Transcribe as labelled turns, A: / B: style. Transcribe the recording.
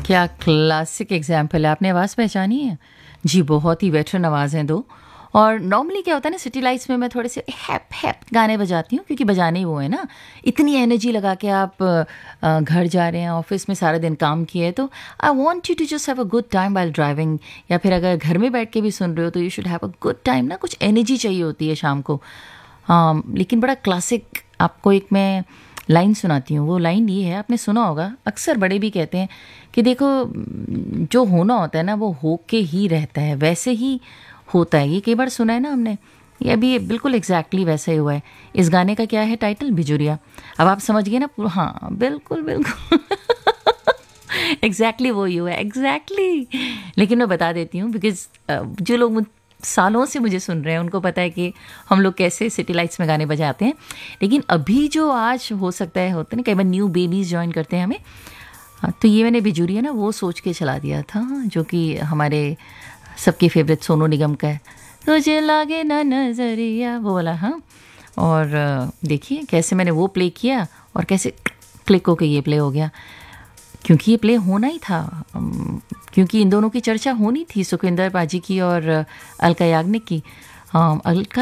A: क्या classic example है, आपने आवाज़ पहचानी है? जी, बहुत ही वेटरन आवाज़ हैं दो। और नॉर्मली क्या होता है ना, सिटी लाइट्स में मैं थोड़े से हैप हैप गाने बजाती हूँ, क्योंकि बजाने ही वो है ना। इतनी एनर्जी लगा के आप घर जा रहे हैं, ऑफिस में सारा दिन काम किए, तो I want you to just have a good time while driving, या फिर अगर घर में बैठ के भी सुन रहे हो तो you should have a good time ना। कुछ एनर्जी चाहिए होती है शाम को। लेकिन बड़ा क्लासिक आपको एक मैं लाइन सुनाती हूँ। वो लाइन ये है, आपने सुना होगा, अक्सर बड़े भी कहते हैं कि देखो, जो होना होता है ना वो हो के ही रहता है, वैसे ही होता है। ये कई बार सुना है ना हमने। ये अभी बिल्कुल एग्जैक्टली वैसा ही हुआ है। इस गाने का क्या है टाइटल? बिजुरिया। अब आप समझ गए ना पूरा? हाँ, बिल्कुल बिल्कुल एग्जैक्टली वो ही हुआ है, एग्जैक्टली। लेकिन मैं बता देती हूँ, बिकॉज जो लोग सालों से मुझे सुन रहे हैं उनको पता है कि हम लोग कैसे सिटी लाइट्स में गाने बजाते हैं। लेकिन अभी जो आज हो सकता है, होते हैं ना कई बार न्यू बेबीज ज्वाइन करते हैं हमें। तो ये मैंने बिजुरिया ना वो सोच के चला दिया था, जो कि हमारे सबके फेवरेट सोनू निगम का है। तुझे लागे ना नजरिया, वो वाला। हाँ, और देखिए कैसे मैंने वो प्ले किया और कैसे क्लिक होके ये प्ले हो गया, क्योंकि ये प्ले होना ही था। क्योंकि इन दोनों की चर्चा होनी थी, सुखविंदर पाजी की और अलका याग्निक की। अलका